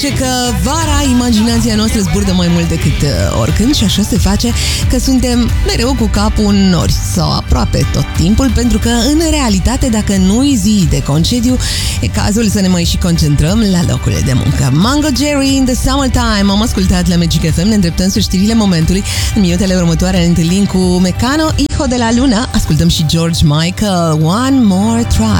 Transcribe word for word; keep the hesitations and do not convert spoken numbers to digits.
zice că vara imaginația noastră zburdă mai mult decât uh, oricând și așa se face că suntem mereu cu capul în nori sau aproape tot timpul, pentru că în realitate dacă nu-i zi de concediu, e cazul să ne mai și concentrăm la locurile de muncă. Mango Jerry in the Summertime am ascultat la Magic F M, ne îndreptăm spre știrile momentului. În minutele următoare ne întâlnim cu Mecano, Hijo de la Luna, ascultăm și George Michael, One More Try.